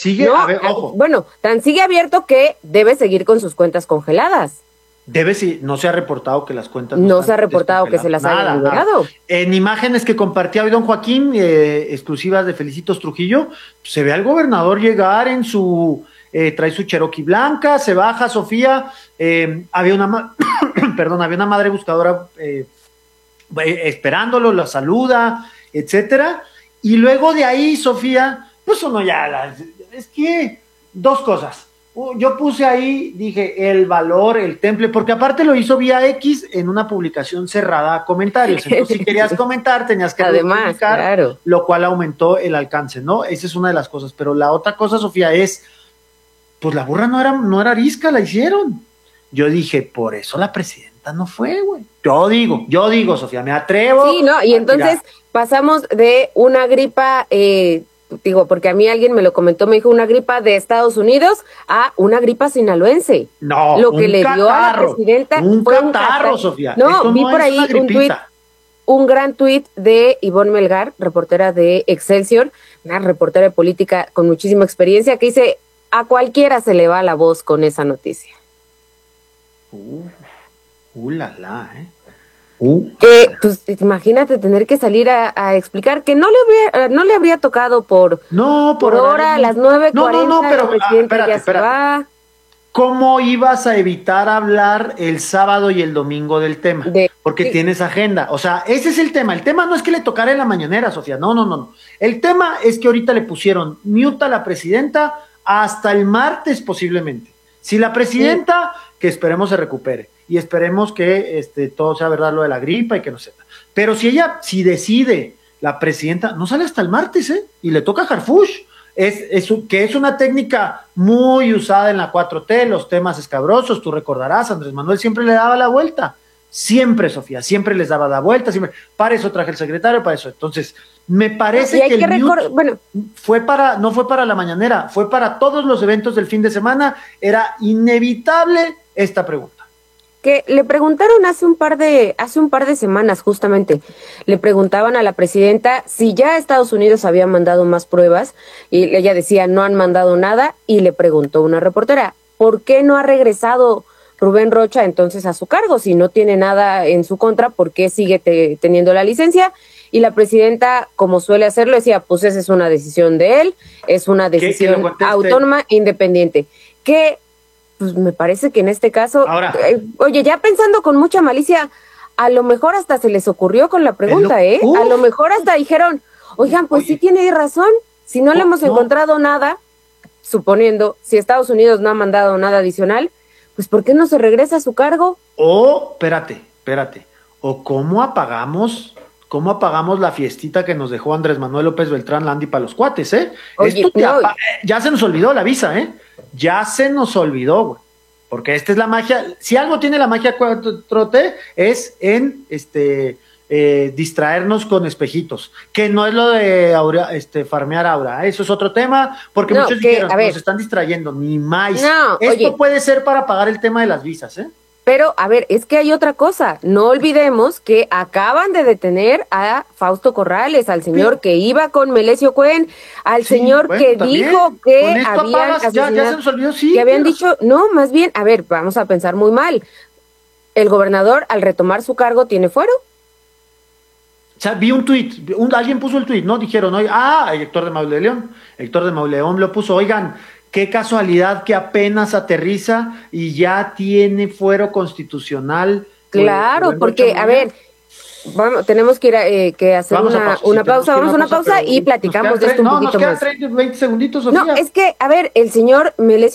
Sigue, No, a ver, ojo. bueno, tan sigue abierto que debe seguir con sus cuentas congeladas. No se ha reportado que las cuentas No están se ha reportado que se las hayan liberado. En imágenes que compartía hoy don Joaquín, exclusivas de Felicitos Trujillo, se ve al gobernador llegar en su, trae su Cherokee blanca, se baja Sofía, había una perdón, había una madre buscadora esperándolo, la saluda, etcétera, y luego de ahí, Sofía, pues uno ya, es que, dos cosas. Yo puse ahí, dije, el valor, el temple, porque aparte lo hizo vía X en una publicación cerrada a comentarios. Entonces, si querías comentar, tenías que publicar, claro. Lo cual aumentó el alcance, ¿no? Esa es una de las cosas. Pero la otra cosa, Sofía, es, pues la burra no era arisca, la hicieron. Yo dije, por eso la presidenta no fue, güey. Yo digo, Sofía, me atrevo. Sí, no, y entonces pasamos de una gripa, porque a mí alguien me lo comentó, me dijo una gripa de Estados Unidos a una gripa sinaloense. No, lo que le dio a la presidenta fue un catarro, Sofía. No, vi por ahí un gran tuit de Ivonne Melgar, reportera de Excelsior, una reportera de política con muchísima experiencia, que dice, a cualquiera se le va la voz con esa noticia. Pues imagínate tener que salir a explicar que no le habría tocado por hora a las 9:40. Pero espérate. Se va. ¿Cómo ibas a evitar hablar el sábado y el domingo del tema? Porque tienes agenda. O sea, ese es el tema. El tema no es que le tocara en la mañanera, Sofía. No. El tema es que ahorita le pusieron mute a la presidenta hasta el martes posiblemente. Si la presidenta, que esperemos se recupere y esperemos que todo sea verdad lo de la gripa y que no sepa. Pero si decide la presidenta, no sale hasta el martes, y le toca a Harfuch. Que es una técnica muy usada en la 4T, los temas escabrosos, tú recordarás, Andrés Manuel siempre le daba la vuelta. Siempre, Sofía, siempre les daba la vuelta, siempre. Para eso traje el secretario, para eso. Entonces, me parece que el mute no fue para la mañanera, fue para todos los eventos del fin de semana. Era inevitable esta pregunta. Que le preguntaron hace un par de semanas, justamente, le preguntaban a la presidenta si ya Estados Unidos había mandado más pruebas, y ella decía, no han mandado nada, y le preguntó una reportera, ¿por qué no ha regresado Rubén Rocha entonces a su cargo? Si no tiene nada en su contra, ¿por qué sigue teniendo la licencia? Y la presidenta, como suele hacerlo, decía, pues esa es una decisión de él, es una decisión autónoma, independiente. Pues me parece que en este caso, oye, ya pensando con mucha malicia, a lo mejor hasta se les ocurrió con la pregunta, a lo mejor hasta dijeron, oigan, pues sí tiene razón, si no le hemos encontrado nada, suponiendo, si Estados Unidos no ha mandado nada adicional, pues ¿por qué no se regresa a su cargo? Espérate, ¿cómo apagamos la fiestita que nos dejó Andrés Manuel López Beltrán Landi para los cuates, Oye, ya se nos olvidó la visa, ya se nos olvidó, güey, porque esta es la magia. Si algo tiene la magia 4T es en distraernos con espejitos, que no es lo de farmear aura, eso es otro tema, porque muchos dijeron, nos están distrayendo, ni más. Esto puede ser para pagar el tema de las visas, Pero, a ver, es que hay otra cosa. No olvidemos que acaban de detener a Fausto Corrales, al señor que iba con Melesio Cuen, al señor que dijo que habían asesinado, ya se nos olvidó, que habían dicho, no, más bien, a ver, vamos a pensar muy mal. El gobernador, al retomar su cargo, ¿tiene fuero? O sea, vi un tuit, alguien puso el tuit, ¿no? Dijeron, Héctor de Mauleón lo puso, oigan, qué casualidad que apenas aterriza y ya tiene fuero constitucional. Claro, porque, a ver, tenemos que ir que hacer una pausa, vamos a una pausa y platicamos de esto un poquito más. 20 segunditos, Sofía. No, es que, a ver, el señor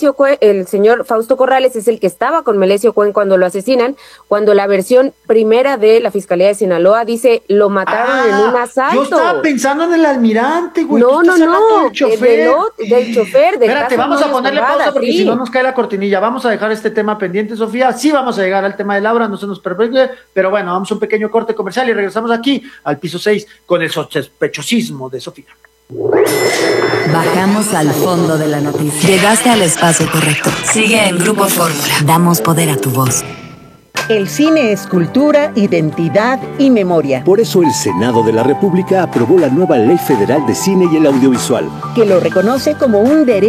Fausto Corrales es el que estaba con Melesio Cuen cuando lo asesinan, cuando la versión primera de la Fiscalía de Sinaloa dice, lo mataron en un asalto. Yo estaba pensando en el almirante, güey. No, del chofer. Espérate, vamos a ponerle pausa porque si no nos cae la cortinilla. Vamos a dejar este tema pendiente, Sofía. Sí vamos a llegar al tema de Laura, no se nos permite, pero bueno, vamos a un pequeño corte comercial y regresamos aquí al piso 6 con el sospechosismo de Sofía. Bajamos al fondo de la noticia. Llegaste al espacio correcto. Sigue en Grupo Fórmula. Damos poder a tu voz. El cine es cultura, identidad y memoria. Por eso el Senado de la República aprobó la nueva Ley Federal de Cine y el Audiovisual, que lo reconoce como un derecho